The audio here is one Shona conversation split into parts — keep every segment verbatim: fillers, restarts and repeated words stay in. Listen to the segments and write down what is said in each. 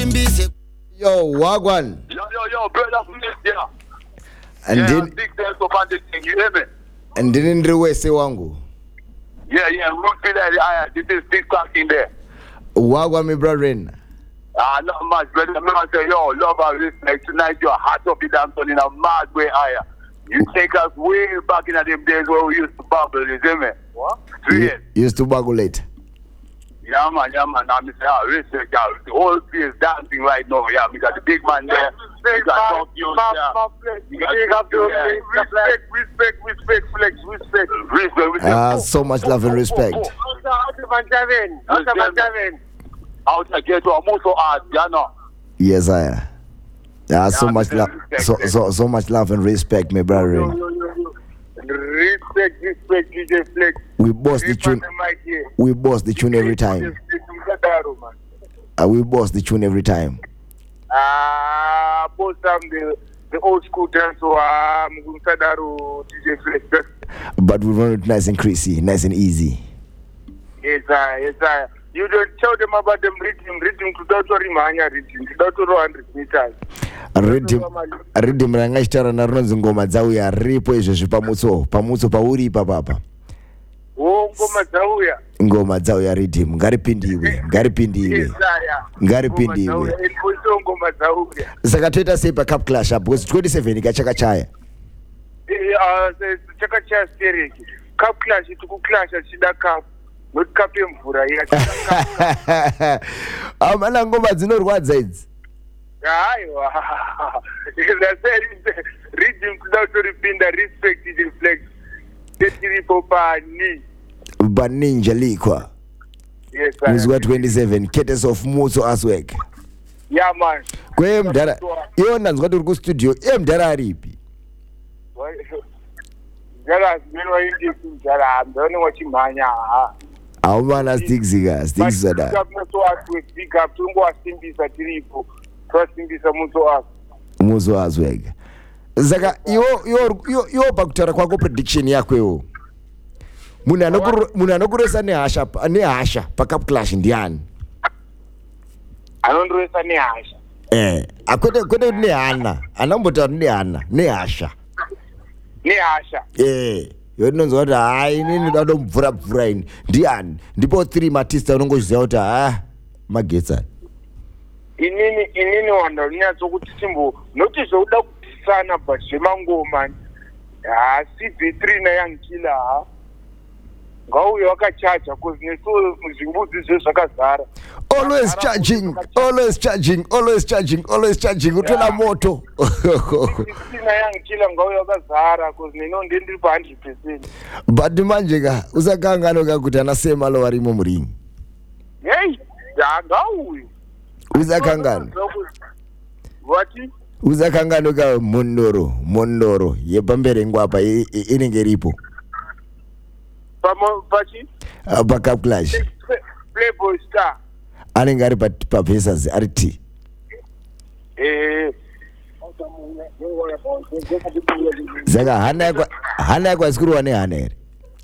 Yo, Wagwan. Yo, yo, yo, brother from this, yeah. And yeah, then big thanks for finding thing, you hear me? and then Ndriwese wangu. Yeah, yeah, root feel like uh, this is big crack in there. Wagwan, my brethren. Ah, uh, not much, brother. I'm gonna say, yo, love and respect. Tonight you're hot up the dance in a mad way higher. You take us way back in the days where we used to bubble, you see me? What? You, used to bubble it. Yeah, man, yeah, man. I'm saying, ah, respect, yeah. The whole place dancing right now, yeah. We got the big man there. We got Top Young there. We got respect, respect, respect, flex, respect, respect, respect. Ah, so much love and respect. Out again to a motor art, you know. Yes, I am. Yeah, so much love, so so so much love and respect, my brother. Respect, respect, D J Flex. We boss the tune. We boss the tune every time. Uh, we boss the tune every time. Ah, boss, I'm the the old school dance, so I'm um, D J Flex. But we run it nice and crazy, nice and easy. Yes, I, yes, I. You don't tell them about them rhythm, rhythm without Rimanya rhythm, without one hundred meters. Rhythm, rhythm rangashitara naronzi ngoma dzauya ripo izvo zvipamutso, pamutso pauri papa. Oh, ngoma dzauya. Ngoma dzauya rhythm, ngaripindiwe, ngaripindiwe. Ngaripindiwe. Ngoma dzauya. Saka toita sei pa Cup Clash up because twenty-seven ikachakachaya. Eh, ah, chakachaya stereki. Cup Clash tukuclash chida cup. Notikape mvura iya. Amana ngoma dzinorwadza idzi. Aiwa. Rhythm kuda kutoripinda respect the flex. Tetiripo pani. Baninja likwa. Yes, sir. Muzwa twenty-seven Ketes of Muso Aswek. Yeah, man. Kwe mdara. Iyo nanzwa turi ku studio. Iyo mdara aripi. Mdara zimeno hindi mdara. Mdara wachimanya. Aumana stigziga, stigzada. Big up muso aswek, big up tungo asimbisa tiripo. Twasimbisa muso aswek. Muso aswek. Zaka, yo yo yo yo pakutara kwako prediction yako yo. Muna nokuru muna nokuresa ne hasha, ne hasha pa Cup Clash ndiani. Anondresa ne hasha. Eh, akwete kwete ne hana. Anambota ne hana, ne hasha. Ne hasha. Eh. Yononzo kuti hai inini ndado mvura mvura ini ndiani ndipo three matista unongoziva kuti ah magetsa inini inini wanda unyatso kuti simbo noti zvoda kutisana but zvemangoma ha C V three na yankila ha ngauye wakachaja cause neso zvimbudzi zve zvakazara always charging always charging always charging always charging utola moto na yankila ngauye wakazara cause neno ndiri pa one hundred percent but manje ka usakangano kakuti anasema lo warimo muringi hey ngauye usakangano wati usakangano ka mondoro mondoro yepambere ngwapa inenge ripo Pamo pachi pa Cup Clash Playboy Star anenge ari pa Pacers ari T eh Zaka hana yakwa hana yakwa isikuruwa ne hana ere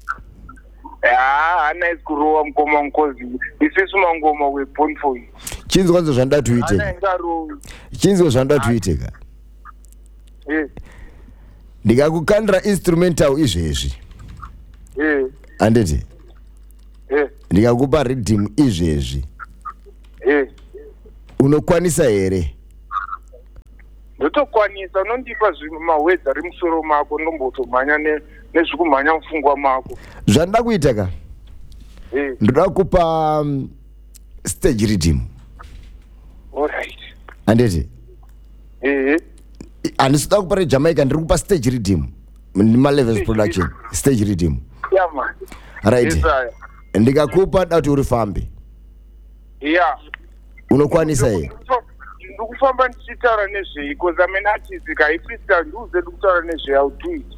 ah hana isikuruwa mkoma nkozi isisu mangoma we born for you chinzi kwanzo zvanda tuite chinzi zvanda tuite ka eh ndikakukandira instrumental izvezvi eh anditi eh ndikakupa rhythm izvezvi eh unokwanisa here ndotokwanisa unondipa zvimawedzi ari musoro mako ndombotomhanya nezvikumhanya mufungwa mako zvandida kuita ka eh ndoda kupa um, stage rhythm alright anditi eh andisida kupa reJamaica ndiri kupa stage rhythm ndima levels production stage rhythm yeah man right yes, ndikakupa dati uri fambe yeah unokwanisa here ndikufamba ndichitaura nezvei because I'm an artist kaifista nduze ndikutaura nezvei I'll do it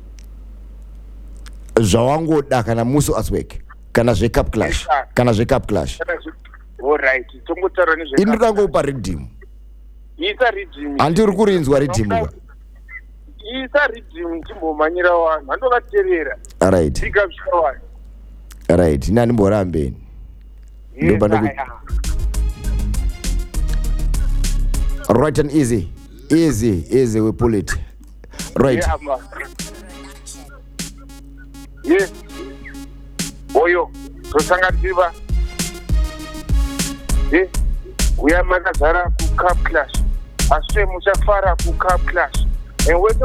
zvawangoda kana Muso Aswek kana zve Cup Clash kana zve Cup Clash alright tongotaura nezvei ini ndangopa rhythm isa rhythm andiri kurinzwa rhythm kwa isa rhythm timbomanyira vanhu vandovateerera right big up shawani right nani mborambeni yes, ndobanda Right and easy. Easy, easy, we pull it. Right. Yeah, ma. Yeah. Oyo, tosangadziva. Yeah. We are Magazara ku Cup Clash. Ashe muchafara ku Cup Clash. And we